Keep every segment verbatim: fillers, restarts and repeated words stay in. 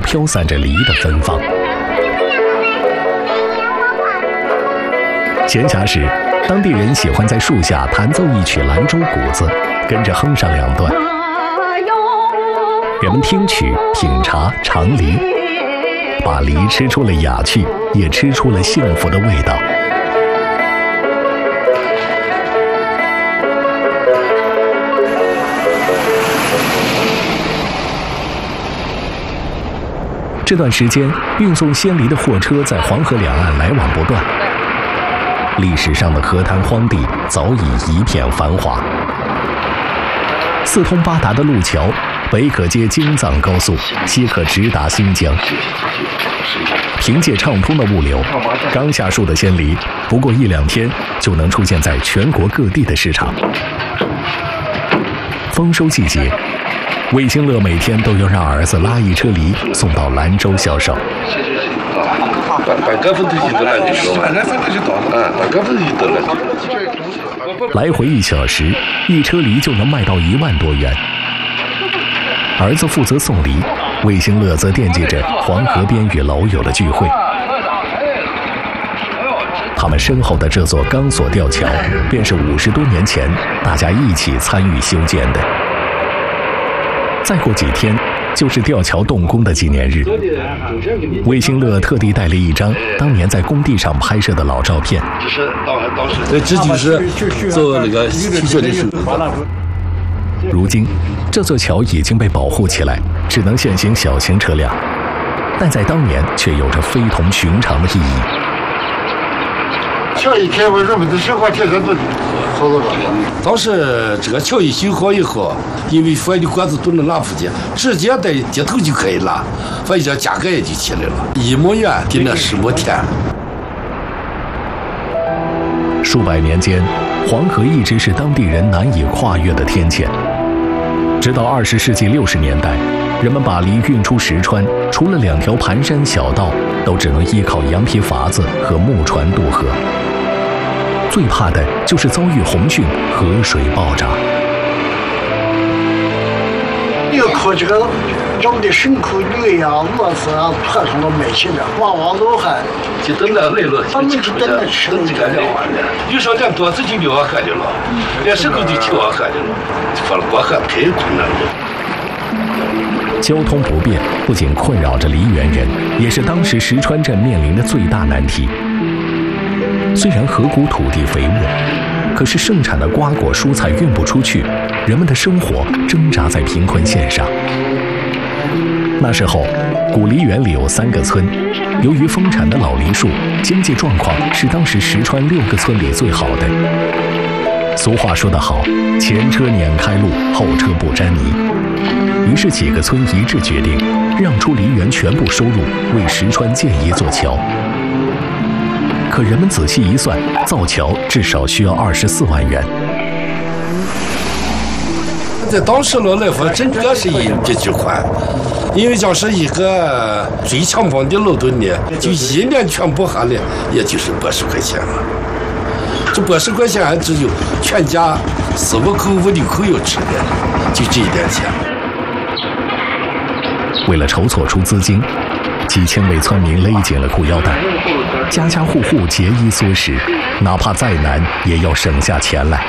飘散着梨的芬芳。闲暇时，当地人喜欢在树下弹奏一曲兰州鼓子，跟着哼上两段。人们听曲、品茶、尝梨，把梨吃出了雅趣，也吃出了幸福的味道。这段时间，运送鲜梨的货车在黄河两岸来往不断，历史上的河滩荒地早已一片繁华。四通八达的路桥，北可接京藏高速，西可直达新疆。凭借畅通的物流，刚下树的鲜梨，不过一两天就能出现在全国各地的市场。丰收季节，魏兴乐每天都要让儿子拉一车梨送到兰州销售。来回一小时，一车梨就能卖到一万多元。儿子负责送梨，魏兴乐则惦记着黄河边与老友的聚会。他们身后的这座钢索吊桥，便是五十多年前大家一起参与修建的。再过几天，就是吊桥动工的纪念日。魏兴乐特地带了一张当年在工地上拍摄的老照片。 这就是做那个汽车的时候。 如今，这座桥已经被保护起来，只能限行小型车辆，但在当年却有着非同寻常的意义。 桥一开，我人们的生活天天都好了吧？ 当时这个桥一修好以后，因为所有的管子都能拉出去，直接在街头就可以拉，所以这价格也就起来了。一亩园给那十亩田。 数百年间，黄河一直是当地人难以跨越的天堑。直到二十世纪六十年代，人们把梨运出石川，除了两条盘山小道，都只能依靠羊皮筏子和木船渡河。最怕的就是遭遇洪汛，河水暴涨。 又靠这个我们的牲口、牛羊、骡子啊，传统的卖起来，往往老汉就等那来了， 他们就等那吃等这个两万的，有时候连多自己遛啊喝的了，连牲口都骑啊喝的了，就放了过河太困难了。 交通不便不仅困扰着梨园人，也是当时石川镇面临的最大难题。虽然河谷土地肥沃，可是盛产的瓜果蔬菜运不出去，人们的生活挣扎在贫困线上。那时候，古梨园里有三个村，由于丰产的老梨树，经济状况是当时石川六个村里最好的。俗话说得好，前车碾开路，后车不沾泥。于是几个村一致决定，让出梨园全部收入，为石川建一座桥。可人们仔细一算，造桥至少需要二十四万元。 在当时了来说，真的是一笔巨款，因为讲是一个最强棒的劳动力，就一年全部下来，也就是八十块钱了。这八十块钱还只有全家四五口、五六口要吃的，就这一点钱。 为了筹措出资金，几千位村民勒紧了裤腰带，家家户户节衣缩食，哪怕再难也要省下钱来。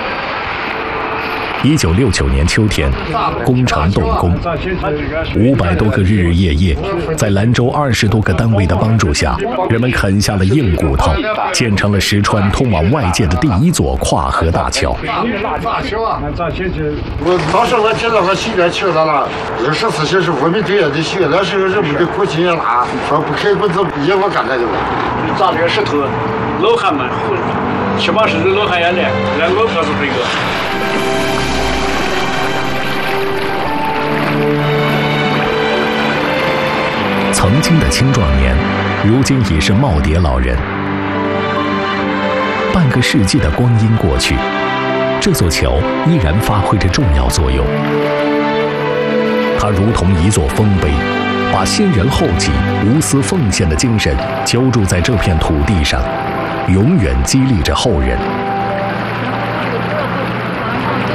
一九六九年秋天，工程动工，五百多个日日夜夜，在兰州二十多个单位的帮助下，人们啃下了硬骨头，建成了石川通往外界的第一座跨河大桥。 我当时我听到我心里听到了，二十四小时我们队也得学，那时候人们的苦劲也大，说不开工资也我干来的。 砸这个石头，老汉们七八十的老汉也来，来我告诉这个。 曾经的青壮年，如今已是耄耋老人。半个世纪的光阴过去，这座桥依然发挥着重要作用。它如同一座丰碑，把先人后己、无私奉献的精神浇筑在这片土地上，永远激励着后人。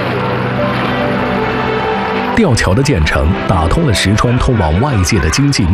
吊桥的建成，打通了石川通往外界的经济